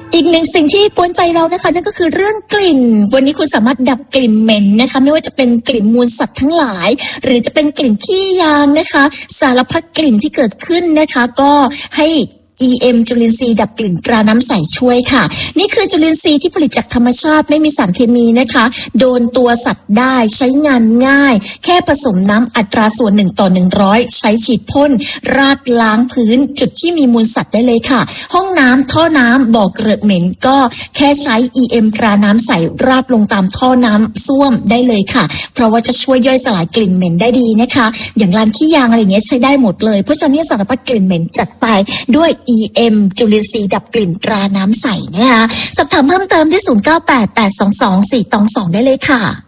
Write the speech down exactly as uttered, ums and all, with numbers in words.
อีกหนึ่งสิ่งที่กวนใจเรานะคะนั่นก็คือเรื่องกลิ่นวันนี้คุณสามารถดับกลิ่นเหม็นนะคะไม่ว่าจะเป็นกลิ่นมูลสัตว์ทั้งหลายหรือจะเป็นกลิ่นขี้ยางนะคะสารพัดกลิ่นที่เกิดขึ้นนะคะก็ให้ อี เอ็ม จุลินทรีย์ดับกลิ่นตราน้ำใสช่วยค่ะนี่คือจุลินทรีย์ที่ผลิตจากธรรมชาติไม่มีสารเคมีนะคะโดนตัวสัตว์ได้ใช้งานง่ายแค่ผสมน้ำอัตราส่วนหนึ่งต่อหนึ่งร้อยใช้ฉีดพ่นราดล้างพื้นจุดที่มีมูลสัตว์ได้เลยค่ะห้องน้ำท่อน้ำบ่อเกลือเหม็นก็แค่ใช้ อี เอ็ม ตราน้ำใสราดลงตามท่อน้ำส้วมได้เลยค่ะเพราะว่าจะช่วยย่อยสลายกลิ่นเหม็นได้ดีนะคะอย่างลานขี้ยางอะไรเงี้ยใช้ได้หมดเลยเพราะฉะนั้นสารพัดกลิ่นเหม็นจัดไปด้วย อี เอ็ม จุลินทรีย์ดับกลิ่นตราน้ำใสนะคะสอบถามเพิ่มเติมที่ศูนย์ เก้า แปด แปด สอง สอง สี่ สอง สองได้เลยค่ะ